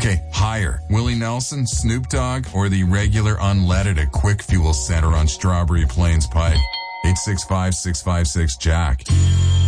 Okay, higher. Willie Nelson, Snoop Dogg, or the regular unleaded at Quick Fuel Center on Strawberry Plains Pike? 865-656-JACK.